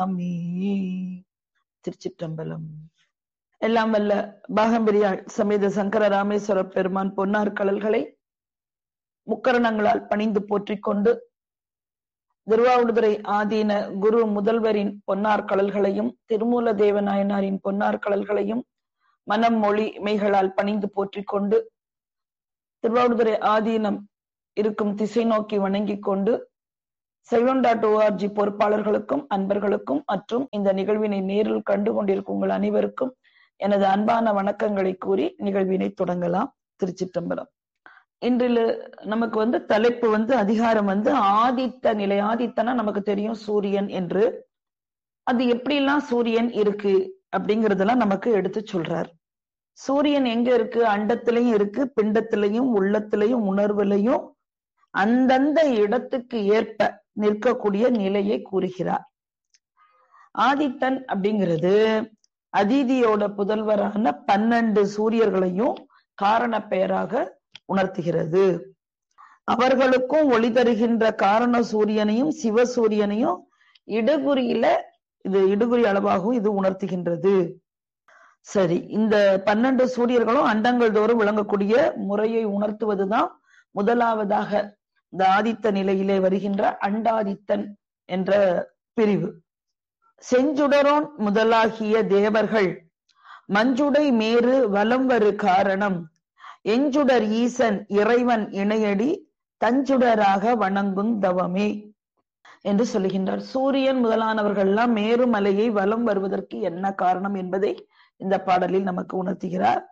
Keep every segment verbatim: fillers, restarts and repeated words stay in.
திருச்சிற்றம்பலம். எல்லாம் வல்ல பாகம்பிரியாள் சமேத சங்கர ராமேஸ்வர பெருமான் பொன்னார் கடல்களை முக்கரணங்களால் பணிந்து போற்றிக் கொண்டு திருவாவடுதுறை ஆதீன குரு முதல்வரின் பொன்னார் கடல்களையும் திருமூல தேவநாயனாரின் பொன்னார் கடல்களையும் மனம் மொழி மெய்களால் பணிந்து போற்றிக் கொண்டு திருவாவடுதுறை ஆதீனம் இருக்கும் திசை நோக்கி வணங்கிக் கொண்டு சைவம் டாட் ஓஆர்ஜி பொறுப்பாளர்களுக்கும் அன்பர்களுக்கும் மற்றும் இந்த நிகழ்வினை நேரில் கண்டு கொண்டிருக்கும் உங்கள் அனைவருக்கும் எனது அன்பான வணக்கங்களை கூறி நிகழ்வினை தொடங்கலாம். திருச்சிற்றம்பலம். இன்றில் நமக்கு வந்து தலைப்பு வந்து அதிகாரம் வந்து ஆதித்த நிலை. ஆதித்தனா நமக்கு தெரியும் சூரியன் என்று. அது எப்படிலாம் சூரியன் இருக்கு அப்படிங்கறதெல்லாம் நமக்கு எடுத்து சொல்றார். சூரியன் எங்க இருக்கு? அண்டத்திலையும் இருக்கு, பிண்டத்திலையும், உள்ளத்திலையும், உணர்வுலையும் அந்தந்த இடத்துக்கு ஏற்ப நிற்கக்கூடிய நிலையை கூறுகிறார். ஆதித்தன் அப்படிங்கிறது அதிதியோட புதல்வரான பன்னெண்டு சூரியர்களையும் காரண பெயராக உணர்த்துகிறது. அவர்களுக்கும் ஒளி தருகின்ற காரண சூரியனையும் சிவசூரியனையும் இடுகுறியில இது இடுகுறி அளவாகவும் இது உணர்த்துகின்றது. சரி, இந்த பன்னெண்டு சூரியர்களும் அண்டங்கள் தோறும் விளங்கக்கூடிய முறையை உணர்த்துவதுதான் முதலாவதாக இந்த ஆதித்த நிலையிலே வருகின்ற அண்டாதித்தன் என்ற பிரிவு. செஞ்சுடரோன் முதலாகிய தேவர்கள் மஞ்சுடை மேரு வலம் வரு காரணம் எஞ்சுடர் ஈசன் இறைவன் இணையடி தஞ்சுடராக வணங்கும் தவமே என்று சொல்லுகின்றார். சூரியன் முதலானவர்கள் எல்லாம் மேருமலையை வலம் வருவதற்கு என்ன காரணம் என்பதை இந்த பாடலில் நமக்கு உணர்த்துகிறார்.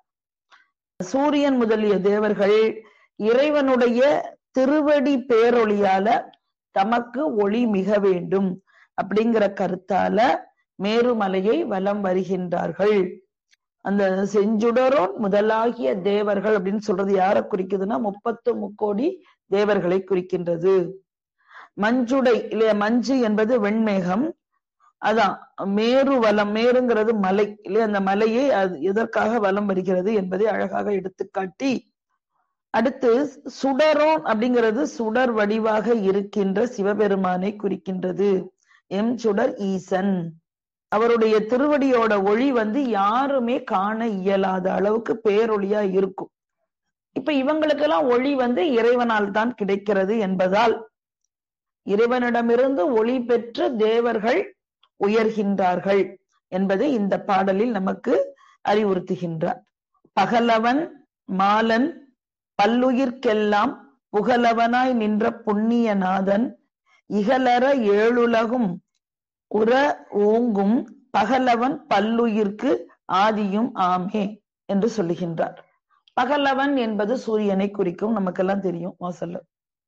சூரியன் முதலிய தேவர்கள் இறைவனுடைய திருவடி பேரொளியால தமக்கு ஒளி மிக வேண்டும் அப்படிங்கிற கருத்தால மேருமலையை வலம் வருகின்றார்கள். அந்த செஞ்சுடரோன் முதலாகிய தேவர்கள் அப்படின்னு சொல்றது யாரை குறிக்குதுன்னா முப்பத்து முக்கோடி தேவர்களை குறிக்கின்றது. மஞ்சுடை இல்லையா, மஞ்சு என்பது வெண்மேகம். அதான் மேரு வலம், மேருங்கிறது மலை இல்லையா, அந்த மலையை அது எதற்காக வலம் வருகிறது என்பதை அழகாக எடுத்துக்காட்டி அடுத்து சுடரோன் அப்படிங்கிறது சுடர் வடிவாக இருக்கின்ற சிவபெருமானை குறிக்கின்றது. எம் சுடர் ஈசன், அவருடைய திருவடியோட ஒளி வந்து யாருமே காண இயலாத அளவுக்கு பேரொளியா இருக்கும். இப்ப இவங்களுக்கெல்லாம் ஒளி வந்து இறைவனால் தான் கிடைக்கிறது என்பதால் இறைவனிடமிருந்து ஒளி பெற்று தேவர்கள் உயர்கின்றார்கள் என்பதை இந்த பாடலில் நமக்கு அறிவுறுத்துகின்றார். பகலவன் மாலன் பல்லுயிர்க்கெல்லாம் புகழவனாய் நின்ற புண்ணியநாதன் இகலற ஏழுலகும் உற ஓங்கும் பகலவன் பல்லுயிர்க்கு ஆதியும் ஆமே என்று சொல்லுகின்றார். பகலவன் என்பது சூரியனை குறிக்கும், நமக்கெல்லாம் தெரியும் வாசல்ல.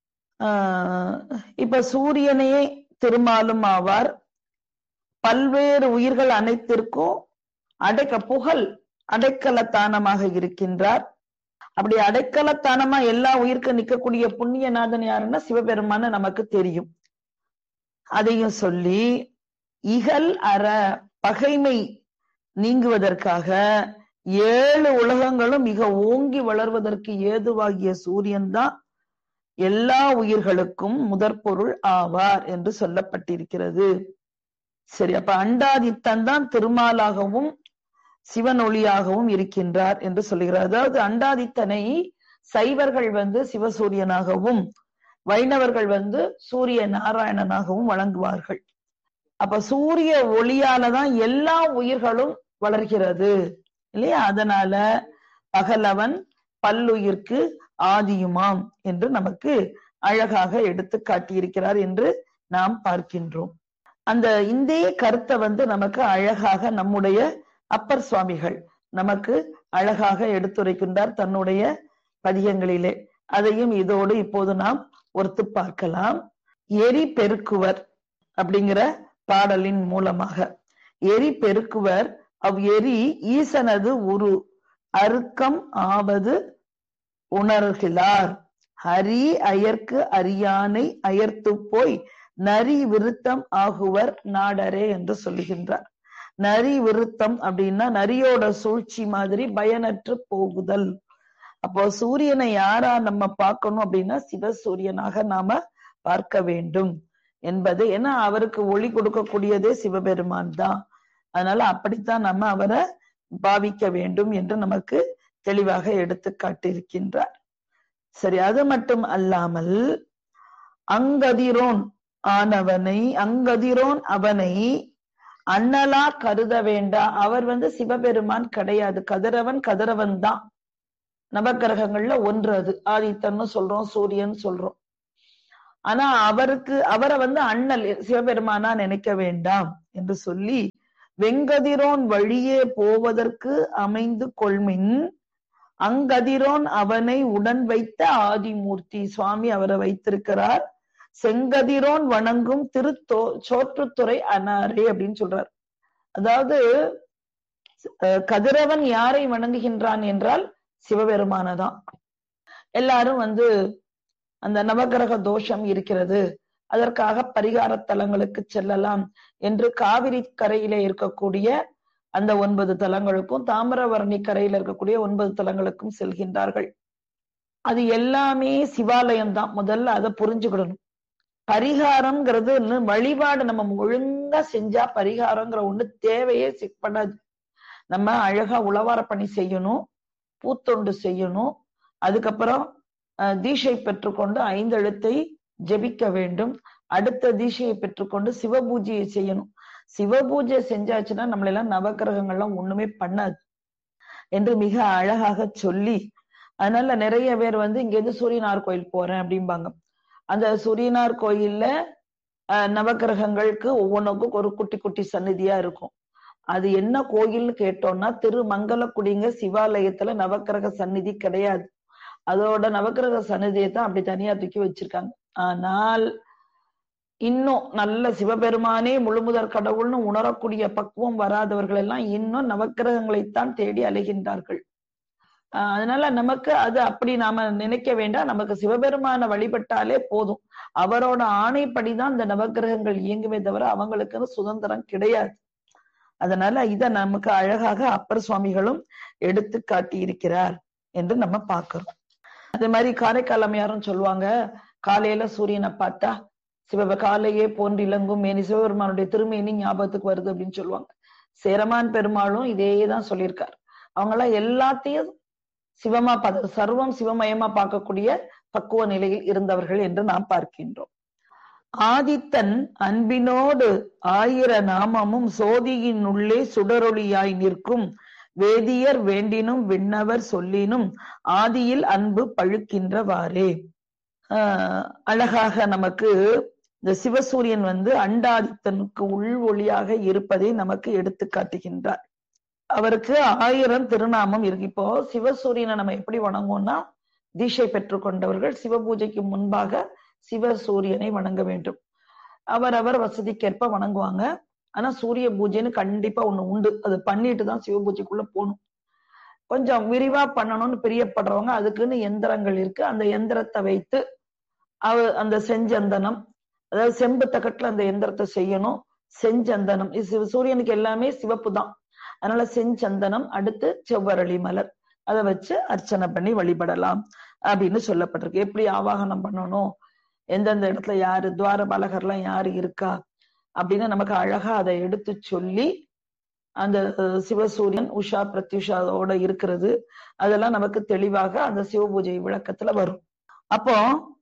ஆஹ் இப்ப சூரியனையே திருமாலும் ஆவார். பல்வேறு உயிர்கள் அனைத்திற்கும் அடைக்க புகழ் அடைக்கலத்தானமாக இருக்கின்றார். அப்படி அடைக்கலத்தானமா எல்லா உயிர்க்கு நிற்கக்கூடிய புண்ணியநாதன் யாருன்னா சிவபெருமான நமக்கு தெரியும். அதையும் சொல்லி இகல் அற பகைமை நீங்குவதற்காக ஏழு உலகங்களும் மிக ஓங்கி வளர்வதற்கு ஏதுவாகிய சூரியன் தான் எல்லா உயிர்களுக்கும் முதற்பொருள் ஆவார் என்று சொல்லப்பட்டிருக்கிறது. சரி, அப்ப அண்டாதித்தன் தான் திருமாலாகவும் சிவன் ஒளியாகவும் இருக்கின்றார் என்று சொல்லுகிறார். அதாவது அண்டாதித்தனை சைவர்கள் வந்து சிவசூரியனாகவும் வைணவர்கள் வந்து சூரிய நாராயணனாகவும் வழங்குவார்கள். அப்ப சூரிய ஒளியாலதான் எல்லா உயிர்களும் வளர்கிறது இல்லையா? அதனால பகலவன் பல்லுயிர்க்கு ஆதியுமாம் என்று நமக்கு அழகாக எடுத்து காட்டியிருக்கிறார் என்று நாம் பார்க்கின்றோம். அந்த இந்த கருத்தை வந்து நமக்கு அழகாக நம்முடைய அப்பர் சுவாமிகள் நமக்கு அழகாக எடுத்துரைக்கின்றார் தன்னுடைய பதிகங்களிலே. அதையும் இதோடு இப்போது நாம் ஒருத்து பார்க்கலாம். எரி பெருக்குவர் அப்படிங்கிற பாடலின் மூலமாக எரி பெருக்குவர் அவ் எரி ஈசனது உரு அருக்கம் ஆவது உணர்கிறார். ஹரி அயர்க்கு அரியானை அயர்த்து போய் நரி விருத்தம் ஆகுவர் நாடரே என்று சொல்லுகின்றார். நரி விருத்தம் அப்படின்னா நரியோட சூழ்ச்சி மாதிரி பயனற்று போகுதல். அப்போ சூரியனை யாரா நம்ம பார்க்கணும் அப்படின்னா சிவசூரியனாக நாம பார்க்க வேண்டும். என்பது. ஏன்னா அவருக்கு ஒளி கொடுக்கக்கூடியதே சிவபெருமான் தான். அதனால அப்படித்தான் நம்ம அவரை பாவிக்க வேண்டும் என்று நமக்கு தெளிவாக எடுத்து காட்டியிருக்கின்றார். சரி, அது மட்டும் அல்லாமல் அங்கதிரோன் ஆனவனை அங்கதிரோன் அவனை அண்ணலா கருத வேண்டா. அவர் வந்து சிவபெருமான் கிடையாது, கதிரவன் கதிரவன் தான். நவக்கிரகங்கள்ல ஒன்று அது. ஆதித்தன்னு சொல்றோம், சூரியன் சொல்றோம். ஆனா அவருக்கு அவரை வந்து அண்ணல் சிவபெருமானா நினைக்க வேண்டாம் என்று சொல்லி, வெங்கதிரோன் வழியே போவதற்கு அமைந்து கொள்மின் அங்கதிரோன் அவனை உடன் வைத்த ஆதிமூர்த்தி. சுவாமி அவரை வைத்திருக்கிறார். செங்கதிரோன் வணங்கும் திரு சோற்றுத்துறை அனாரே அப்படின்னு சொல்றார். அதாவது கதிரவன் யாரை வணங்குகின்றான் என்றால் சிவபெருமானதான். எல்லாரும் வந்து அந்த நவகிரக தோஷம் இருக்கிறது, அதற்காக பரிகார தலங்களுக்கு செல்லலாம் என்று காவிரி கரையில இருக்கக்கூடிய அந்த ஒன்பது தலங்களுக்கும் தாமிரபரணி கரையில இருக்கக்கூடிய ஒன்பது தலங்களுக்கும் செல்கின்றார்கள். அது எல்லாமே சிவாலயம் தான். முதல்ல அதை புரிஞ்சுக்கிடணும். பரிகாரம்ங்கிறது வழிபாடு நம்ம ஒழுங்கா செஞ்சா பரிகாரங்கிற ஒண்ணு தேவையே சிக்கப்படாது. நம்ம அழகா உழவார பணி செய்யணும், பூத்தொண்டு செய்யணும், அதுக்கப்புறம் தீட்சை பெற்றுக்கொண்டு ஐந்தெழுத்தை ஜெபிக்க வேண்டும், அடுத்த தீட்சையை பெற்றுக்கொண்டு சிவபூஜையை செய்யணும். சிவபூஜை செஞ்சாச்சுன்னா நம்மளெல்லாம் நவக்கிரகங்கள்லாம் ஒண்ணுமே பண்ணாது என்று மிக அழகாக சொல்லி, அதனால நிறைய பேர் வந்து இங்க இருந்து சூரியனார் கோயில் போறேன் அப்படிம்பாங்க. அந்த சூரியனார் கோயில்ல அஹ் நவக்கிரகங்களுக்கு ஒவ்வொன்றுக்கும் ஒரு குட்டி குட்டி சந்நிதியா இருக்கும். அது என்ன கோயில்னு கேட்டோம்னா திருமங்கலக்குடிங்க சிவாலயத்துல நவக்கிரக சந்நிதி கிடையாது. அதோட நவக்கிரக சந்நிதியை தான் அப்படி தனியா தூக்கி வச்சிருக்காங்க. ஆனால் இன்னும் நல்ல சிவபெருமானே முழுமுதற் கடவுள்னு உணரக்கூடிய பக்குவம் வராதவர்கள் எல்லாம் இன்னும் நவக்கிரகங்களைத்தான் தேடி அலைகின்றார்கள். ஆஹ் அதனால நமக்கு அது அப்படி நாம நினைக்க வேண்டாம். நமக்கு சிவபெருமான வழிபட்டாலே போதும். அவரோட ஆணைப்படிதான் இந்த நவக்கிரகங்கள் இயங்குமே தவிர அவங்களுக்குன்னு சுதந்திரம் கிடையாது. அதனால இத நமக்கு அழகாக அப்பர் சுவாமிகளும் எடுத்து காட்டி இருக்கிறார் என்று நம்ம பார்க்கிறோம். அதே மாதிரி காரைக்கால் அம்மையாரும் சொல்லுவாங்க, காலையில சூரியனை பார்த்தா சிவ காலையே போன்று இலங்கும் மேனி சிவபெருமானுடைய திருமேனி ஞாபகத்துக்கு வருது அப்படின்னு சொல்லுவாங்க. சேரமான் பெருமாளும் இதேதான் சொல்லியிருக்காரு. அவங்கெல்லாம் எல்லாத்தையும் சிவமா பார்த்து சர்வம் சிவமயமா பார்க்கக்கூடிய பக்குவ நிலையில் இருந்தவர்கள் என்று நாம் பார்க்கின்றோம். ஆதித்தன் அன்பினோடு ஆயிர நாமமும் சோதியின் உள்ளே சுடரொளியாய் நிற்கும் வேதியர் வேண்டினும் விண்ணவர் சொல்லினும் ஆதியில் அன்பு பழுக்கின்றவாறே. ஆஹ் அழகாக நமக்கு இந்த சிவசூரியன் வந்து அண்டாதித்தனுக்கு உள் ஒளியாக இருப்பதை நமக்கு எடுத்து காட்டுகின்றார். அவருக்கு ஆயிரம் திருநாமம் இருக்கு. இப்போ சிவசூரியனை நம்ம எப்படி வணங்குவோம்னா, தீட்சை பெற்றுக்கொண்டவர்கள் சிவபூஜைக்கு முன்பாக சிவசூரியனை வணங்க வேண்டும். அவரவர் வசதிக்கேற்ப வணங்குவாங்க. ஆனா சூரிய பூஜைன்னு கண்டிப்பா ஒண்ணு உண்டு. அது பண்ணிட்டு தான் சிவபூஜைக்குள்ள போகணும். கொஞ்சம் விரிவா பண்ணணும்னு பிரியப்படுறவங்க அதுக்குன்னு எந்திரங்கள் இருக்கு. அந்த எந்திரத்தை வைத்து அவ அந்த செஞ்சந்தனம், அதாவது செம்பு தகட்டுல அந்த எந்திரத்தை செய்யணும். செஞ்சந்தனம் சூரியனுக்கு எல்லாமே சிவப்பு தான். அதனால செஞ்சந்தனம், அடுத்து செவ்வரளி மலர், அதை வச்சு அர்ச்சனை பண்ணி வழிபடலாம் அப்படின்னு சொல்லப்பட்டிருக்கு. எப்படி ஆவாகனம் பண்ணணும், எந்தெந்த இடத்துல யாரு துவாரபாலகர்லாம் யாரு இருக்கா அப்படின்னு நமக்கு அழகா அதை எடுத்து சொல்லி, அந்த சிவசூரியன் உஷா பிரத்யுஷாவோட இருக்கிறது அதெல்லாம் நமக்கு தெளிவாக அந்த சிவபூஜை விளக்கத்துல வரும். அப்போ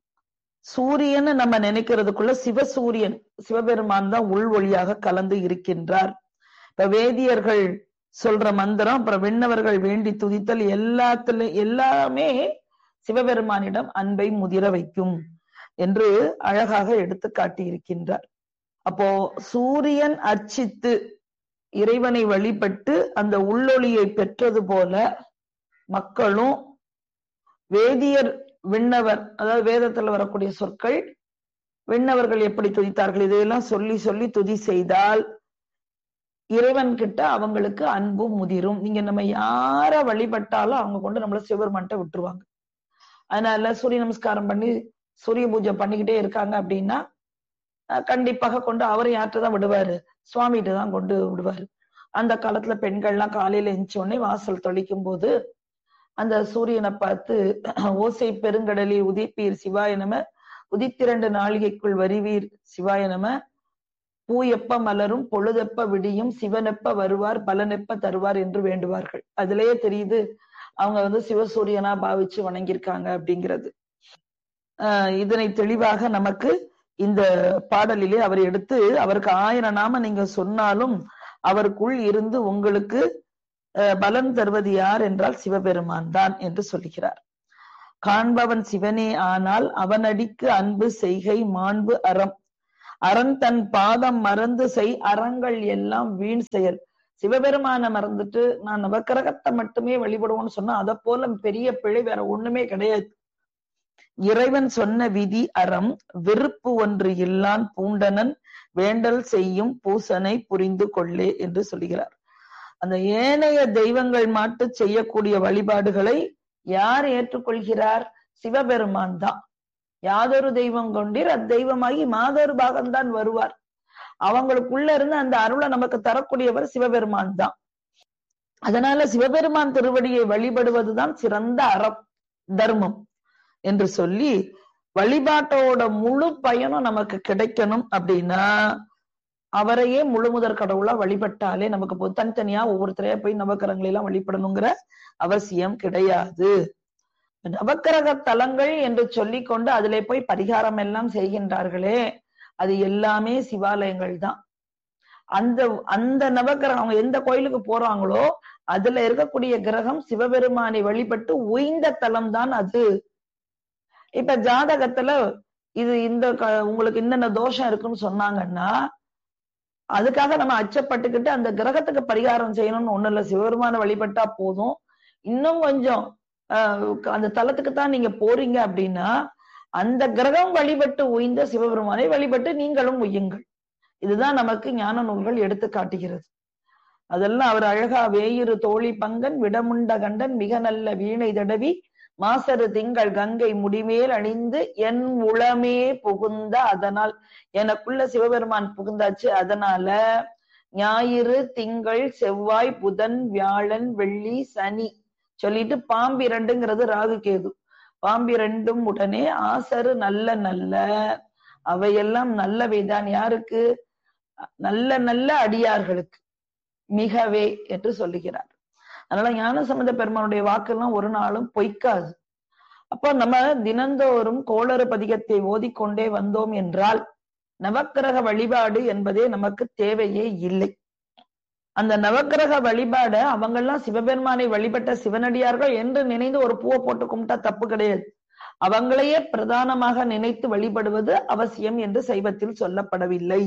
சூரியன் நம்ம நினைக்கிறதுக்குள்ள சிவசூரியன் சிவபெருமான் தான் உள் ஒளியாக கலந்து இருக்கின்றார். இப்ப வேதியர்கள் சொல்ற மந்திரம், அப்புறம் விண்ணவர்கள் வேண்டி துதித்தல், எல்லாத்துல எல்லாமே சிவபெருமானிடம் அன்பை முதிர வைக்கும் என்று அழகாக எடுத்து காட்டி இருக்கின்றார். அப்போ சூரியன் அர்ச்சித்து இறைவனை வழிபட்டு அந்த உள்ளொளியை பெற்றது போல மக்களும் வேதியர் விண்ணவர், அதாவது வேதத்துல வரக்கூடிய சொற்கள், விண்ணவர்கள் எப்படி துதித்தார்கள் இதையெல்லாம் சொல்லி சொல்லி துதி செய்தால் இறைவன் கிட்ட அவங்களுக்கு அன்பு முதிரும். நீங்க நம்ம யார வழிபட்டாலும் அவங்க கொண்டு நம்மள சிவபெருமான்ட்ட விட்டுருவாங்க. அதனால சூரிய நமஸ்காரம் பண்ணி சூரிய பூஜை பண்ணிக்கிட்டே இருக்காங்க அப்படின்னா கண்டிப்பாக கொண்டு அவரை யார்கிட்ட தான் விடுவாரு, சுவாமிகிட்ட தான் கொண்டு விடுவாரு. அந்த காலத்துல பெண்கள்லாம் காலையில எந்திச்ச உடனே வாசல் தொளிக்கும் போது அந்த சூரியனை பார்த்து ஓசை பெருங்கடலில் உதிப்பீர் சிவாய நம உதித்திரண்டு நாளிகைக்குள் வருவீர் சிவாய நம, பூ எப்ப மலரும் பொழுதெப்ப விடியும் சிவனெப்ப வருவார் பலனெப்ப தருவார் என்று வேண்டுவார்கள். அதுலயே தெரியுது அவங்க வந்து சிவசூரியனா பாவிச்சு வணங்கியிருக்காங்க அப்படிங்கிறது. ஆஹ் இதனை தெளிவாக நமக்கு இந்த பாடலிலே அவர் எடுத்து, அவருக்கு ஆயிரம் நாம நீங்க சொன்னாலும் அவருக்குள் இருந்து உங்களுக்கு பலன் தருவது யார் என்றால் சிவபெருமான் தான் என்று சொல்லுகிறார். காண்பவன் சிவனே ஆனால் அவனடிக்கு அன்பு செய்கை மாண்பு அறம், அறன் தன் பாதம் மறந்து செய் அறங்கள் எல்லாம் வீண் செயல். சிவபெருமான மறந்துட்டு நான் நவக்கிரகத்தை மட்டுமே வழிபடுவோம்னு சொன்னா அதை போல பெரிய பிழை வேற ஒண்ணுமே கிடையாது. இறைவன் சொன்ன விதி அறம், விருப்பு ஒன்று இல்லான் பூண்டனன் வேண்டல் செய்யும் பூசனை புரிந்து கொள்ளே என்று சொல்லுகிறார். அந்த ஏனைய தெய்வங்கள் மாட்டு செய்யக்கூடிய வழிபாடுகளை யார் ஏற்றுக்கொள்கிறார்? சிவபெருமான் தான். யாதொரு தெய்வம் கொண்டீர் அத்தெய்வமாகி மாதொரு பாகம்தான் வருவார். அவங்களுக்குள்ள இருந்து அந்த அருளை நமக்கு தரக்கூடியவர் சிவபெருமான் தான். அதனால சிவபெருமான் திருவடியை வழிபடுவதுதான் சிறந்த அறம் தர்மம் என்று சொல்லி, வழிபாட்டோட முழு பயனும் நமக்கு கிடைக்கணும் அப்படின்னா அவரையே முழு முதற் கடவுளா வழிபட்டாலே நமக்கு தனித்தனியா ஒவ்வொருத்தரையா போய் நவக்கிரகங்களை எல்லாம் வழிபடணுங்கிற அவசியம் கிடையாது. நவக்கிரக தலங்கள் என்று சொல்லி கொண்டு அதிலே போய் பரிகாரம் எல்லாம் செய்கின்றார்களே, அது எல்லாமே சிவாலயங்கள் தான். அந்த அந்த நவக்கிரகம் அவங்க எந்த கோயிலுக்கு போறாங்களோ அதுல இருக்கக்கூடிய கிரகம் சிவபெருமானை வழிபட்டு உய்ந்த தலம் தான் அது. இப்ப ஜாதகத்துல இது இந்த உங்களுக்கு என்னென்ன தோஷம் இருக்குன்னு சொன்னாங்கன்னா அதுக்காக நம்ம அச்சப்பட்டுக்கிட்டு அந்த கிரகத்துக்கு பரிகாரம் செய்யணும்னு ஒண்ணு இல்ல. சிவபெருமான வழிபட்டா போதும். இன்னும் கொஞ்சம் ஆஹ் அந்த தலத்துக்கு தான் நீங்க போறீங்க அப்படின்னா அந்த கிரகம் வழிபட்டு உய்ந்த சிவபெருமானை வழிபட்டு நீங்களும் உய்யுங்கள். இதுதான் நமக்கு ஞான நூல்கள் எடுத்து காட்டுகிறது. அதெல்லாம் அவர் அழகா வேயிரு தோழி பங்கன் விடமுண்ட கண்டன் மிக நல்ல வீணை தடவி மாசரு திங்கள் கங்கை முடிமேல் அணிந்து என் உளமே புகுந்த அதனால், எனக்குள்ள சிவபெருமான் புகுந்தாச்சு. அதனால ஞாயிறு திங்கள் செவ்வாய் புதன் வியாழன் வெள்ளி சனி சொல்லிட்டு பாம்பிரண்டுங்கிறது ராகு கேது, பாம்பிரண்டும் உடனே ஆசரு நல்ல நல்ல அவையெல்லாம் நல்லவைதான். யாருக்கு? நல்ல நல்ல அடியார்களுக்கு மிகவே என்று சொல்லுகிறார். அதனால ஞானசம்பந்த பெருமானுடைய வாக்கெல்லாம் ஒரு நாளும் பொய்க்காது. அப்போ நம்ம தினந்தோறும் கோளறு பதிகத்தை ஓதிக்கொண்டே வந்தோம் என்றால் நவக்கிரக வழிபாடு என்பதே நமக்கு தேவையே இல்லை. அந்த நவக்கிரக வழிபாட அவங்கெல்லாம் சிவபெருமானை வழிபட்ட சிவனடியார்கள் என்று நினைந்து ஒரு பூவை போட்டு கும்பிட்டா தப்பு கிடையாது. அவங்களையே பிரதானமாக நினைத்து வழிபடுவது அவசியம் என்று சைவத்தில் சொல்லப்படவில்லை.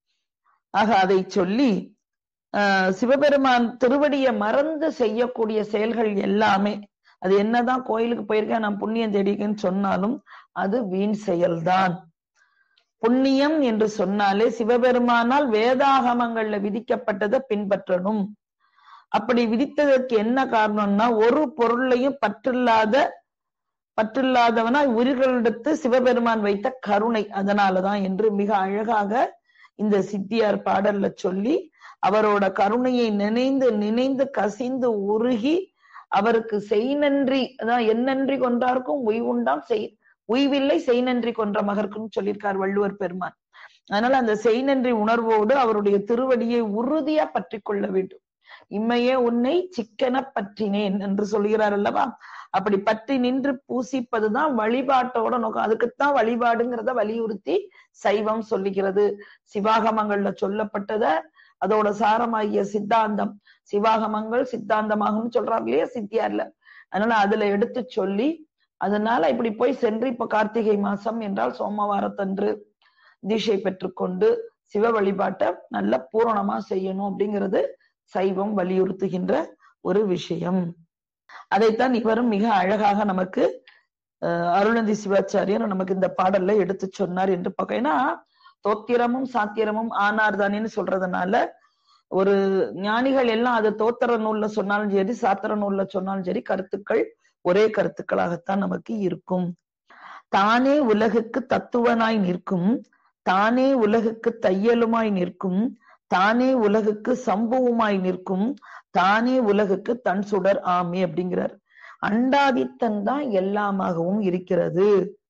ஆக அதை சொல்லி ஆஹ் சிவபெருமான் திருவடியை மறந்து செய்யக்கூடிய செயல்கள் எல்லாமே, அது என்னதான் கோயிலுக்கு போயிருக்கேன் நான் புண்ணியம் தேடிக்கன்னு சொன்னாலும் அது வீண் செயல்தான். புண்ணியம் என்று சொன்னாலே சிவபெருமானால் வேதாகமங்கள்ல விதிக்கப்பட்டதை பின்பற்றணும். அப்படி விதித்ததற்கு என்ன காரணம்னா, ஒரு பொருளையும் பற்றில்லாத பற்றில்லாதவனா உயிர்களிடத்து சிவபெருமான் வைத்த கருணை, அதனாலதான் என்று மிக அழகாக இந்த சித்தியார் பாடல்ல சொல்லி அவரோட கருணையை நினைந்து நினைந்து கசிந்து உருகி அவருக்கு செய் நன்றி, அதான் என் நன்றி கொன்றார்க்கும் உய்வுண்டாம் செய் உய்வில்லை செய் நன்றி கொன்ற மகர்க்குன்னு சொல்லியிருக்கார் வள்ளுவர் பெருமான். அதனால அந்த செய் நன்றி உணர்வோடு அவருடைய திருவடியை உறுதியா பற்றி கொள்ள வேண்டும். இம்மையே உன்னை சிக்கன பற்றினேன் என்று சொல்கிறார் அல்லவா, அப்படி பற்றி நின்று பூசிப்பதுதான் வழிபாட்டோட நோக்கம். அதுக்குத்தான் வழிபாடுங்கிறத வலியுறுத்தி சைவம் சொல்லுகிறது. சிவாகமங்கள்ல சொல்லப்பட்டத அதோட சாரமாகிய சித்தாந்தம், சிவாகமங்கள் சித்தாந்தமாகும்னு சொல்றாங்க இல்லையா சித்தியார்ல, அதனால அதுல எடுத்து சொல்லி, அதனால இப்படி போய் சென்று இப்ப கார்த்திகை மாசம் என்றால் சோமவாரத்தன்று தீட்சை பெற்றுக்கொண்டு சிவ வழிபாட்டை நல்ல பூரணமா செய்யணும் அப்படிங்கிறது சைவம் வலியுறுத்துகின்ற ஒரு விஷயம். அதைத்தான் இவரும் மிக அழகாக நமக்கு அஹ் அருணந்தி சிவாச்சாரியர் நமக்கு இந்த பாடல்ல எடுத்து சொன்னார் என்று பார்க்க. ஏன்னா தோத்திரமும் சாத்திரமும் ஆனார் தானேன்னு சொல்றதுனால ஒரு ஞானிகள் எல்லாம் அது தோத்திர நூல்ல சொன்னாலும் சரி சாத்திர நூல்ல சொன்னாலும் சரி கருத்துக்கள் ஒரே கருத்துக்களாகத்தான் நமக்கு இருக்கும். தானே உலகுக்கு தத்துவனாய் நிற்கும், தானே உலகுக்கு தையலுமாய் நிற்கும், தானே உலகுக்கு சம்புவுமாய் நிற்கும், தானே உலகுக்கு தன் சுடர் ஆமே அப்படிங்கிறார். அண்டாதித்தன் தான் எல்லாமாகவும் இருக்கிறது.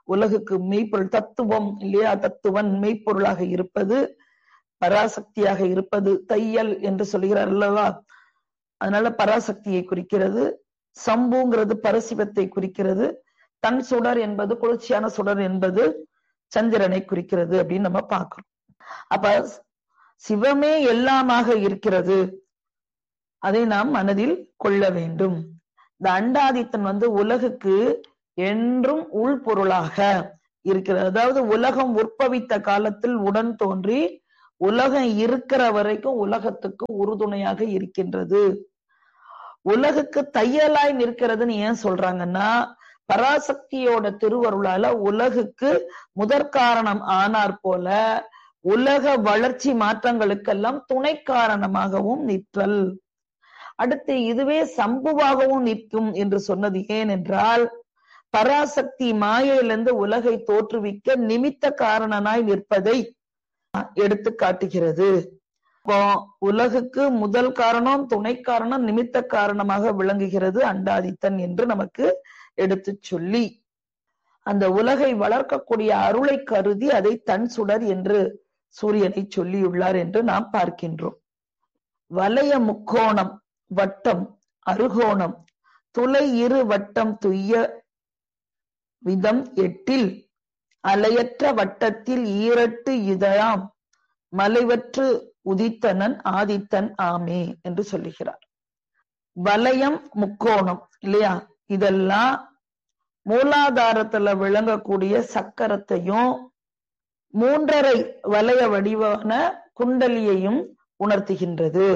உலகுக்கு மெய்ப்பொருள் தத்துவம் இல்லையா, தத்துவன் மெய்ப்பொருளாக இருப்பது, பராசக்தியாக இருப்பது தையல் என்று சொல்கிறார் அல்லவா. அதனால பராசக்தியை குறிக்கிறது. சம்புங்கிறது பரசிவத்தை குறிக்கிறது. தன் சுடர் என்பது குளிர்ச்சியான சுடர் என்பது சந்திரனை குறிக்கிறது அப்படின்னு நம்ம பார்க்கிறோம். அப்ப சிவமே எல்லாமாக இருக்கிறது, அதை நாம் மனதில் கொள்ள வேண்டும். இந்த அண்டாதித்தன் வந்து உலகுக்கு என்றும் உள்பொருளாக இருக்கிறது. அதாவது உலகம் உற்பவித்த காலத்தில் உடன் தோன்றி உலகம் இருக்கிற வரைக்கும் உலகத்துக்கு உறுதுணையாக இருக்கின்றது. உலகுக்கு தையலாய் நிற்கிறதுன்னு ஏன் சொல்றாங்கன்னா, பராசக்தியோட திருவருளால உலகுக்கு முதற் காரணம் ஆனார் போல உலக வளர்ச்சி மாற்றங்களுக்கெல்லாம் துணை காரணமாகவும் நிற்றல். அடுத்து இதுவே சம்புவாகவும் நிற்கும் என்று சொன்னது ஏன் என்றால், பராசக்தி மாயையிலிருந்து உலகை தோற்றுவிக்க நிமித்த காரணனாய் நிற்பதை எடுத்து காட்டுகிறது. இப்போ உலகுக்கு முதல் காரணம் துணை காரணம் நிமித்த காரணமாக விளங்குகிறது அண்டாதித்தன் என்று நமக்கு எடுத்து சொல்லி, அந்த உலகை வளர்க்கக்கூடிய அருளை கருதி அதை தன் சுடர் என்று சூரியனை சொல்லியுள்ளார் என்று நாம் பார்க்கின்றோம். வலய முக்கோணம் வட்டம் அருகோணம் துளை இரு வட்டம் துய்ய விதம் எட்டில் அலையற்ற வட்டத்தில் ஈரட்டு இதழாம் மலைவற்று உதித்தனன் ஆதித்தன் ஆமே என்று சொல்லுகிறார். வலயம் முக்கோணம் இல்லையா, இதெல்லாம் மூலாதாரத்துல விளங்கக்கூடிய சக்கரத்தையும் மூன்றரை வலய வடிவான குண்டலியையும் உணர்த்துகின்றது.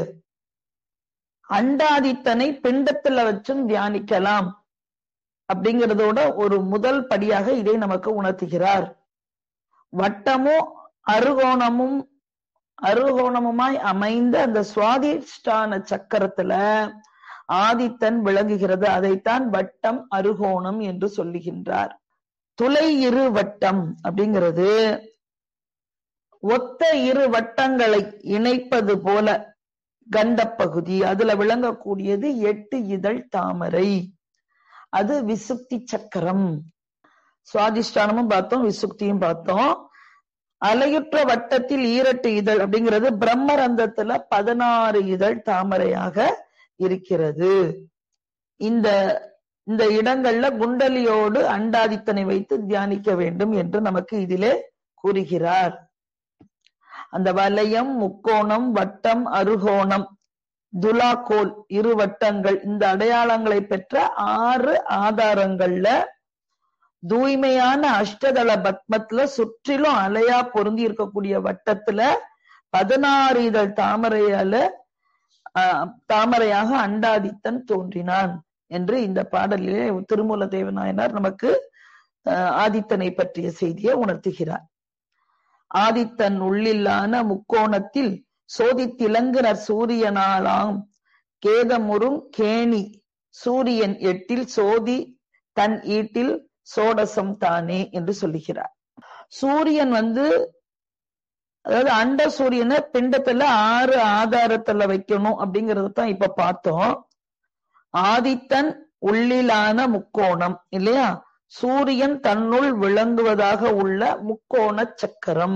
அண்டாதித்தனை பிண்டத்துல வச்சும் தியானிக்கலாம் அப்படிங்கிறதோட ஒரு முதல் படியாக இதை நமக்கு உணர்த்துகிறார். வட்டமும் அருகோணமும் அருகோணமுமாய் அமைந்த அந்த சுவாதிஷ்டான சக்கரத்துல ஆதித்தன் விளங்குகிறது. அதைத்தான் வட்டம் அருகோணம் என்று சொல்லுகின்றார். துளை இரு வட்டம் அப்படிங்கிறது ஒத்த இரு வட்டங்களை இணைப்பது போல கண்ட பகுதி, அதுல விளங்கக்கூடியது எட்டு இதழ் தாமரை, அது விசுக்தி சக்கரம். சுவாதிஷ்டானமும் பார்த்தோம், விசுக்தியும் பார்த்தோம். அலையுற்ற வட்டத்தில் ஈரட்டு இதழ் அப்படிங்கிறது பிரம்மரந்தத்துல பதினாறு இதழ் தாமரையாக இருக்கிறது. இந்த இந்த இடங்கள்ல குண்டலியோடு அண்டாதித்தனை வைத்து தியானிக்க வேண்டும் என்று நமக்கு இதிலே கூறுகிறார். அந்த வலயம் முக்கோணம் வட்டம் அருகோணம் துலாக்கோல் இரு வட்டங்கள், இந்த அடையாளங்களை பெற்ற ஆறு ஆதாரங்கள்ல தூய்மையான அஷ்டதள பத்மத்துல சுற்றிலும் அலையா பொருந்தி இருக்கக்கூடிய வட்டத்துல பதினாறு இதழ் தாமரையால ஆஹ் தாமரையாக அண்டாதித்தன் தோன்றினான் என்று இந்த பாடலிலே திருமூல தேவநாயனார் நமக்கு ஆதித்தனை பற்றிய செய்தியை உணர்த்துகிறார். ஆதித்தன் உள்ளில்லான முக்கோணத்தில் சோதித்திலங்குனர் சூரியனாலாம் கேதமுறும் கேணி சூரியன் எட்டில் சோதி தன் ஈட்டில் சோடசம் தானே என்று சொல்லுகிறார். சூரியன் வந்து அதாவது அண்ட சூரியனை பிண்டத்துல ஆறு ஆதாரத்துல வைக்கணும் அப்படிங்கறத தான் இப்ப பார்த்தோம். ஆதித்தன் உள்ளிலான முக்கோணம் இல்லையா, சூரியன் தன்னுள் விளங்குவதாக உள்ள முக்கோண சக்கரம்,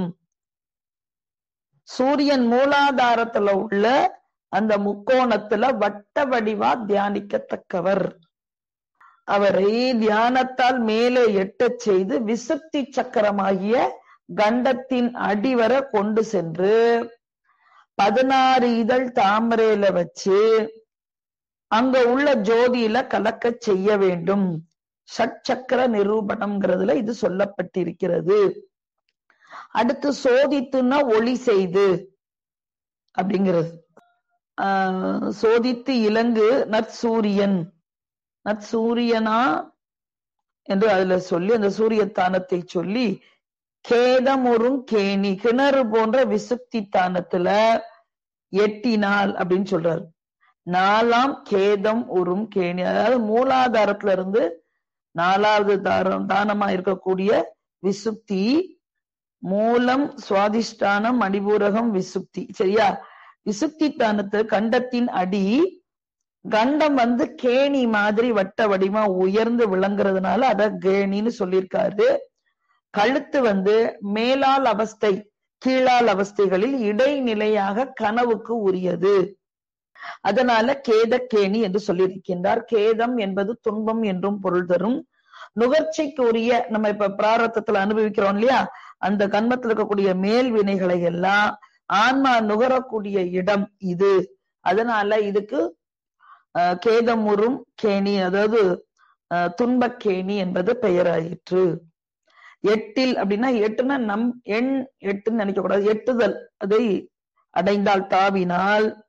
சூரியன் மூலாதாரத்துல உள்ள அந்த முக்கோணத்துல வட்ட வடிவா தியானிக்கத்தக்கவர். அவரை தியானத்தால் மேலே எட்டச் செய்து விசுக்தி சக்கரமாகிய கண்டத்தின் அடிவர கொண்டு சென்று பதினாறு இதழ் தாமரையில வச்சு அங்க உள்ள ஜோதியில கலக்க செய்ய வேண்டும். ஷட்சக்கர நிரூபணம்ங்கிறதுல இது சொல்லப்பட்டிருக்கிறது. அடுத்து சோதித்துன்னா ஒளி செய்து அப்படிங்கிறது. ஆஹ் சோதித்து இலங்கு நற்சூரியன், நற்சூரியனா என்று அதுல சொல்லி அந்த சூரியத்தானத்தை சொல்லி கேதமுறும் கேணி கிணறு போன்ற விசுக்தி தானத்துல எட்டினால் அப்படின்னு சொல்றாரு. நாலாம் கேதம் உறும் கேணி, அதாவது மூலாதாரத்துல இருந்து நாலாவது தாரம் தானமா இருக்கக்கூடிய விசுக்தி, மூலம் சுவாதிஷ்டானம் மணிபூரகம் விசுக்தி, சரியா? விசுக்தி தானத்து கண்டத்தின் அடி, கண்டம் வந்து கேணி மாதிரி வட்ட வடிவமா உயர்ந்து விளங்குறதுனால அத கேணின்னு சொல்லியிருக்காரு. கழுத்து வந்து மேலால் அவஸ்தை கீழால் அவஸ்தைகளில் இடைநிலையாக கனவுக்கு உரியது. அதனால கேதக்கேணி என்று சொல்லியிருக்கின்றார். கேதம் என்பது துன்பம் என்றும் பொருள் தரும். நுகர்ச்சிக்கு உரிய, நம்ம இப்ப பிராரத்தத்துல அனுபவிக்கிறோம் இல்லையா, அந்த கன்மத்தில் இருக்கக்கூடிய மேல் வினைகளை எல்லாம் ஆன்மா நுகரக்கூடிய இடம் இது. அதனால இதுக்கு அஹ் கேதமுறும் கேணி, அதாவது அஹ் துன்பக்கேணி என்பது பெயராயிற்று. எட்டில் அப்படின்னா, எட்டுன்னா நம் எண் எட்டுன்னு நினைக்க கூடாது, எட்டுதல், அதை அடைந்தால் தாவினால்